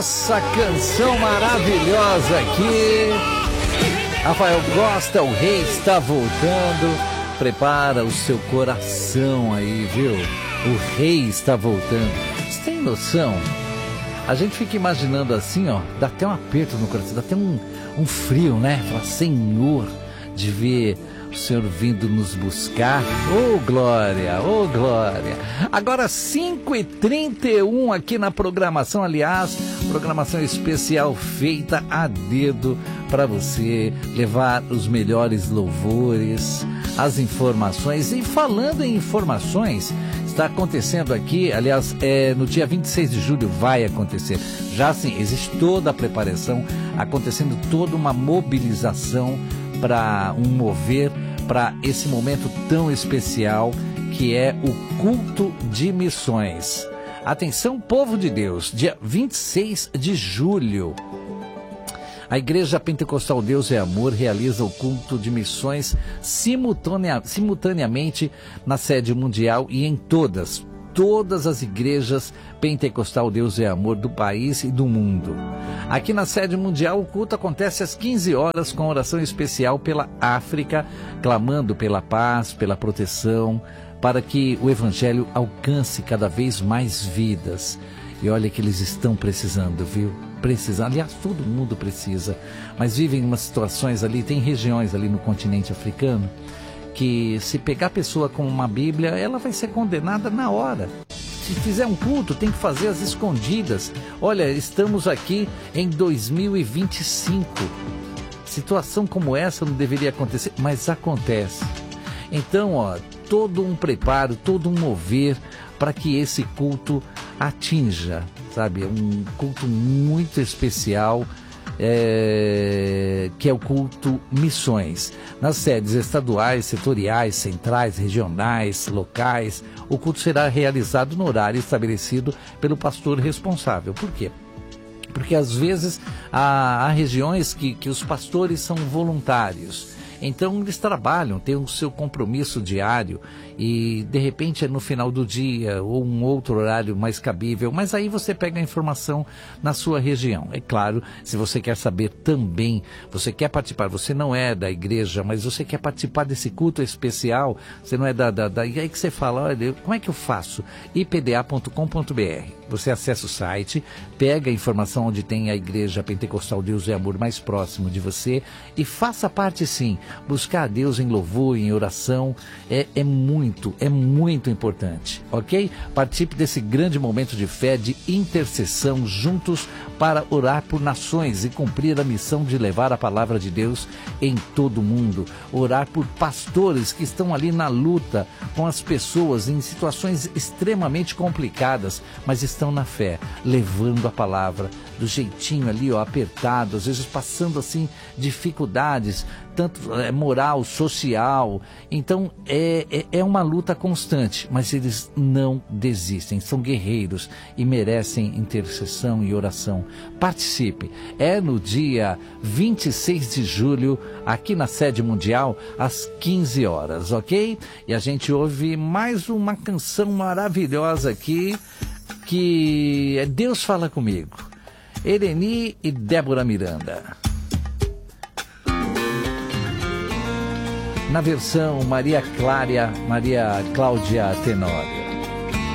essa canção maravilhosa aqui. Rafael Costa, o rei está voltando. Prepara o seu coração aí, viu? O rei está voltando. Você tem noção? A gente fica imaginando assim, ó, dá até um aperto no coração, dá até um frio, né? Fala, Senhor, de ver o Senhor vindo nos buscar. Oh, glória, oh, glória. Agora 5h31 aqui na programação, aliás, programação especial feita a dedo para você levar os melhores louvores, as informações. E falando em informações, está acontecendo aqui, aliás, no dia 26 de julho vai acontecer. Já sim, existe toda a preparação, acontecendo toda uma mobilização para um mover para esse momento tão especial que é o culto de missões. Atenção, povo de Deus, dia 26 de julho. A Igreja Pentecostal Deus é Amor realiza o culto de missões simultaneamente na sede mundial e em todas as igrejas Pentecostal Deus é Amor do país e do mundo. Aqui na sede mundial o culto acontece às 15 horas com oração especial pela África, clamando pela paz, pela proteção, para que o Evangelho alcance cada vez mais vidas. E olha que eles estão precisando, viu? Precisando, aliás, todo mundo precisa, mas vivem em umas situações ali, tem regiões ali no continente africano, que se pegar a pessoa com uma Bíblia, ela vai ser condenada na hora. Se fizer um culto, tem que fazer as escondidas. Olha, estamos aqui em 2025. Situação como essa não deveria acontecer, mas acontece. Então, ó, todo um preparo, todo um mover para que esse culto atinja, sabe? Um culto muito especial, que é o culto missões. Nas sedes estaduais, setoriais, centrais, regionais, locais, o culto será realizado no horário estabelecido pelo pastor responsável. Por quê? Porque às vezes há regiões que os pastores são voluntários. Então eles trabalham, têm o seu compromisso diário e de repente é no final do dia ou um outro horário mais cabível, mas aí você pega a informação na sua região. É claro, se você quer saber também, você quer participar, você não é da igreja, mas você quer participar desse culto especial, você não é e aí que você fala, olha, como é que eu faço? ipda.com.br. Você acessa o site, pega a informação onde tem a Igreja Pentecostal Deus é Amor mais próximo de você e faça parte sim. Buscar a Deus em louvor, em oração, é muito importante, ok? Participe desse grande momento de fé, de intercessão, juntos para orar por nações e cumprir a missão de levar a palavra de Deus em todo o mundo. Orar por pastores que estão ali na luta com as pessoas em situações extremamente complicadas, mas estão na fé, levando a palavra do jeitinho ali, ó, apertado, às vezes passando assim dificuldades, tanto moral, social. Então é uma luta constante, mas eles não desistem, são guerreiros e merecem intercessão e oração. Participe, é no dia 26 de julho, aqui na sede mundial, às 15 horas, ok? E a gente ouve mais uma canção maravilhosa aqui, que é Deus Fala Comigo. Ereni e Débora Miranda. Na versão Maria Cláudia Tenório.